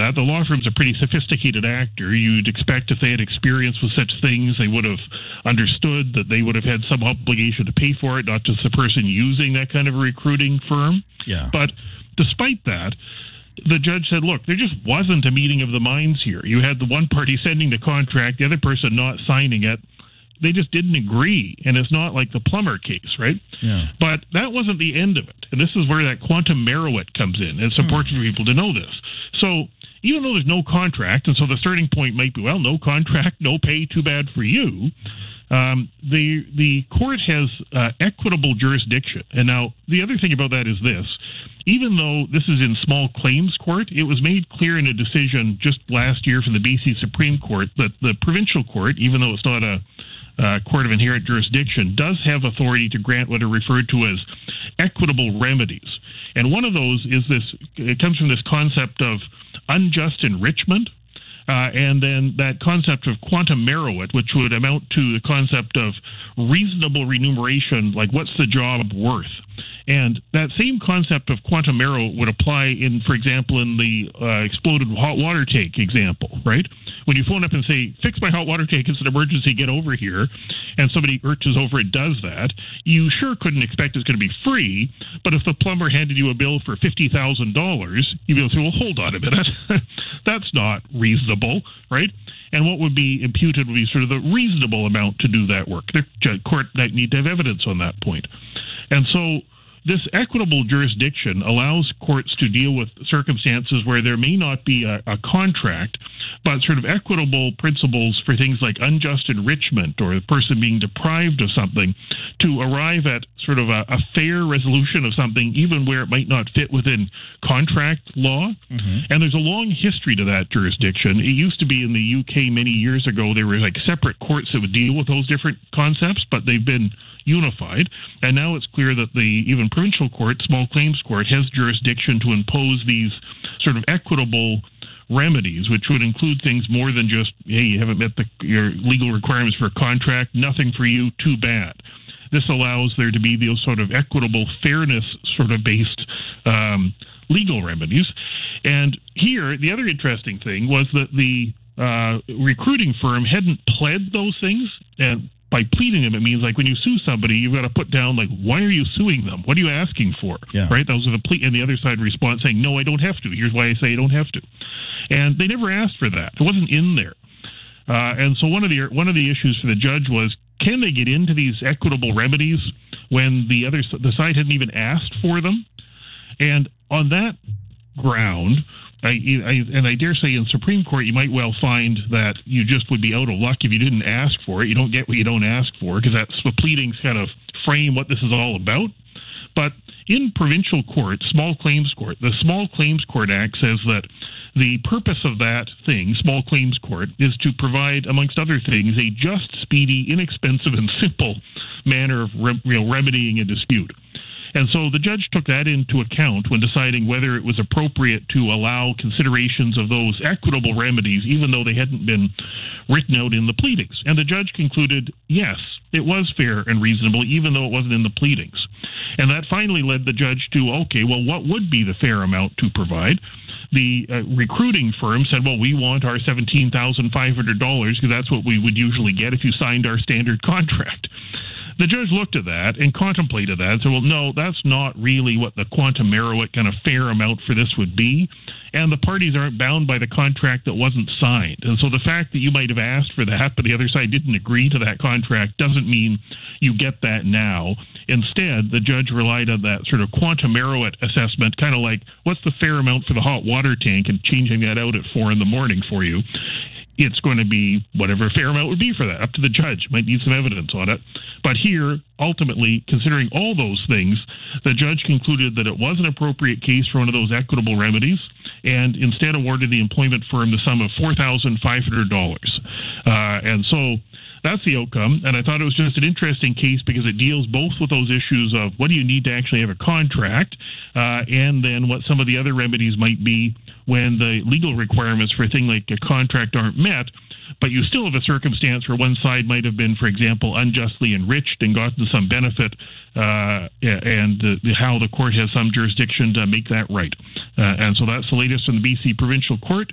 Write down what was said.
that. The law firm's a pretty sophisticated actor. You'd expect if they had experience with such things, they would have understood that they would have had some obligation to pay for it, not just the person using that kind of a recruiting firm. Yeah. But despite that, the judge said, look, there just wasn't a meeting of the minds here. You had the one party sending the contract, the other person not signing it. They just didn't agree, and it's not like the Plummer case, right? Yeah. But that wasn't the end of it, and this is where that quantum meruit comes in. It's important for people to know this. So even though there's no contract, and so the starting point might be, well, no contract, no pay, too bad for you, the court has equitable jurisdiction. And now the other thing about that is this. Even though this is in small claims court, it was made clear in a decision just last year from the BC Supreme Court that the provincial court, even though it's not a court of inherent jurisdiction, does have authority to grant what are referred to as equitable remedies. And one of those is this, it comes from this concept of unjust enrichment, and then that concept of quantum meruit, which would amount to the concept of reasonable remuneration, like what's the job worth. And that same concept of quantum meruit would apply in, for example, in the exploded hot water tank example, right? When you phone up and say, fix my hot water tank, it's an emergency, get over here, and somebody urges over and does that, you sure couldn't expect it's going to be free, but if the plumber handed you a bill for $50,000, you'd be able to say, well, hold on a minute, that's not reasonable, right? And what would be imputed would be sort of the reasonable amount to do that work. The court might need to have evidence on that point. And so this equitable jurisdiction allows courts to deal with circumstances where there may not be a contract, but sort of equitable principles for things like unjust enrichment or the person being deprived of something to arrive at sort of a fair resolution of something, even where it might not fit within contract law. Mm-hmm. And there's a long history to that jurisdiction. It used to be in the UK many years ago, there were like separate courts that would deal with those different concepts, but they've been unified. And now it's clear that the even provincial court, small claims court, has jurisdiction to impose these sort of equitable remedies, which would include things more than just, hey, you haven't met your legal requirements for a contract, nothing for you, too bad. This allows there to be those sort of equitable fairness sort of based legal remedies. And here, the other interesting thing was that the recruiting firm hadn't pled those things, and by pleading them, it means like when you sue somebody, you've got to put down like, why are you suing them? What are you asking for? Yeah. Right? Those are the plea, and the other side response saying, no, I don't have to. Here's why I say I don't have to. And they never asked for that. It wasn't in there. And so one of the issues for the judge was, can they get into these equitable remedies when the side hadn't even asked for them? And on that ground, I dare say in Supreme Court, you might well find that you just would be out of luck if you didn't ask for it. You don't get what you don't ask for, because that's what pleadings kind of frame what this is all about. But in provincial court, small claims court, the Small Claims Court Act says that the purpose of that thing, small claims court, is to provide, amongst other things, a just, speedy, inexpensive, and simple manner of remedying a dispute. And so the judge took that into account when deciding whether it was appropriate to allow considerations of those equitable remedies, even though they hadn't been written out in the pleadings. And the judge concluded, yes, it was fair and reasonable, even though it wasn't in the pleadings. And that finally led the judge to, okay, well, what would be the fair amount to provide? The recruiting firm said, well, we want our $17,500 because that's what we would usually get if you signed our standard contract. The judge looked at that and contemplated that and said, well, no, that's not really what the quantum meruit kind of fair amount for this would be. And the parties aren't bound by the contract that wasn't signed. And so the fact that you might have asked for that, but the other side didn't agree to that contract, doesn't mean you get that now. Instead, the judge relied on that sort of quantum meruit assessment, kind of like, what's the fair amount for the hot water tank, and changing that out at 4 a.m. for you. It's going to be whatever fair amount would be for that, up to the judge. Might need some evidence on it. But here, ultimately, considering all those things, the judge concluded that it was an appropriate case for one of those equitable remedies, and instead awarded the employment firm the sum of $4,500. And so that's the outcome. And I thought it was just an interesting case because it deals both with those issues of what do you need to actually have a contract, and then what some of the other remedies might be when the legal requirements for a thing like a contract aren't met, but you still have a circumstance where one side might have been, for example, unjustly enriched and gotten some benefit, and how the court has some jurisdiction to make that right. And so that's the latest from the BC Provincial Court.